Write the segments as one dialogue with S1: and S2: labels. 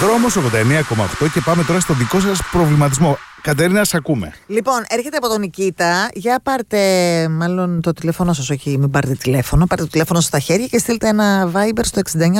S1: Δρόμος 89,8 και πάμε τώρα στο δικό σας προβληματισμό. Κατερίνα, σας ακούμε.
S2: Λοιπόν, έρχεται από τον Νικήτα. Για πάρτε, μάλλον το τηλέφωνο σας, όχι, μην πάρτε τηλέφωνο. Πάρτε το τηλέφωνο σας στα χέρια και στείλτε ένα Viber στο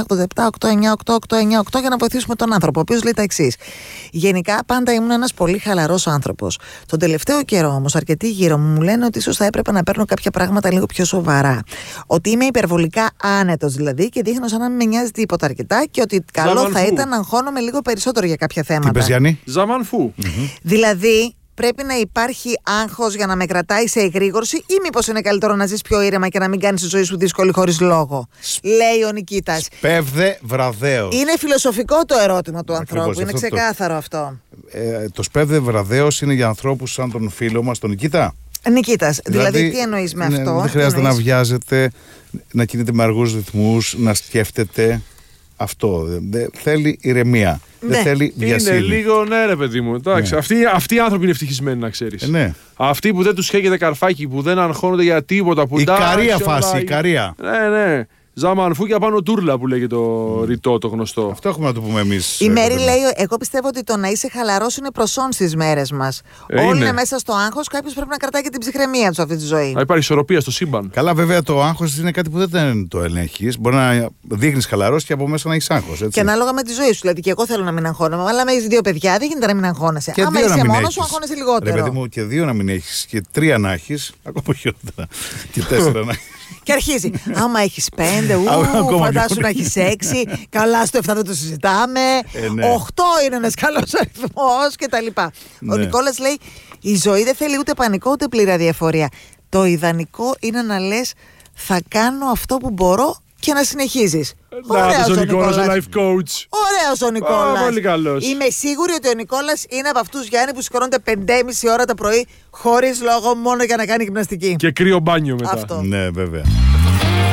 S2: 6987-898-898 για να βοηθήσουμε τον άνθρωπο, ο οποίος λέει τα εξής. Γενικά, πάντα ήμουν ένας πολύ χαλαρός άνθρωπος. Τον τελευταίο καιρό όμως, αρκετοί γύρω μου λένε ότι ίσως θα έπρεπε να παίρνω κάποια πράγματα λίγο πιο σοβαρά. Ότι είμαι υπερβολικά άνετος δηλαδή και δείχνω σαν να μην με νοιάζει τίποτα αρκετά και ότι καλό θα ήταν να αγχώνομαι λίγο περισσότερο για κάποια θέματα.
S1: Τι πες, Γιάννη?
S3: Ζαμανφού.
S2: Δηλαδή, πρέπει να υπάρχει άγχος για να με κρατάει σε εγρήγορση, ή μήπως είναι καλύτερο να ζεις πιο ήρεμα και να μην κάνεις τη ζωή σου δύσκολη χωρίς λόγο? Λέει ο Νικήτας.
S1: Σπέβδε βραδέως.
S2: Είναι φιλοσοφικό το ερώτημα του ανθρώπου, είναι
S1: αυτό
S2: ξεκάθαρο αυτό.
S1: Το σπέβδε βραδέως είναι για ανθρώπους σαν τον φίλο μας, τον Νικήτα.
S2: Νικήτας, δηλαδή τι εννοείς με αυτό?
S1: Δεν χρειάζεται να βιάζετε, να κινείτε με αργούς ρυθμούς, να σκέφτεται. Αυτό. Θέλει ηρεμία. Δεν θέλει βιασύνη.
S3: Είναι λίγο, ναι, ρε παιδί μου. Εντάξει, αυτοί οι άνθρωποι είναι ευτυχισμένοι, να ξέρεις.
S1: Ναι.
S3: Αυτοί που δεν τους χέγεται καρφάκι, που δεν αγχώνονται για τίποτα. Που
S1: η καρία φάση, η καρία.
S3: Ναι. Ζαμανφού και απάνω τούρλα που λέγεται το ρητό, το γνωστό.
S1: Αυτό έχουμε να το πούμε εμείς.
S2: Η Μέρη λέει: εγώ πιστεύω ότι το να είσαι χαλαρός είναι προσόν στις μέρες μας. Όλοι είναι μέσα στο άγχος, κάποιος πρέπει να κρατάει και την ψυχραιμία του αυτή τη ζωή.
S3: Να υπάρχει ισορροπία στο σύμπαν.
S1: Καλά, βέβαια το άγχος είναι κάτι που δεν το ελέγχεις. Μπορεί να δείχνεις χαλαρός και από μέσα να έχεις άγχος. Έτσι.
S2: Και ανάλογα με τη ζωή σου. Δηλαδή, και εγώ θέλω να μην αγχώνομαι, αλλά με έχεις δύο παιδιά, δεν γίνεται να μην αγχώνεσαι.
S1: Άμα
S2: είσαι μόνος σου, αγχώνεσαι λιγότερο.
S1: Ρε παιδί μου, και 2 να μην έχεις, και 3 να έχεις, ακόμα χειρότερα. Και 4 να έχεις.
S2: Και αρχίζει. Άμα έχεις 5, φαντάσου να έχεις 6. Καλά, στο 7 δεν το συζητάμε. 8 είναι ένας καλός αριθμός κτλ. Ο Νικόλας λέει: η ζωή δεν θέλει ούτε πανικό ούτε πλήρη αδιαφορία. Το ιδανικό είναι να λες: θα κάνω αυτό που μπορώ και να συνεχίζεις.
S3: Ωραίος ο Νικόλας, ο life coach.
S2: Ωραίος ο Νικόλας.
S3: Πολύ καλός.
S2: Είμαι σίγουρη ότι ο Νικόλας είναι από αυτούς, Γιάννη, που σηκώνονται 5,5 ώρα το πρωί χωρίς λόγο, μόνο για να κάνει γυμναστική.
S3: Και κρύο μπάνιο μετά.
S2: Αυτό.
S1: Ναι, βέβαια.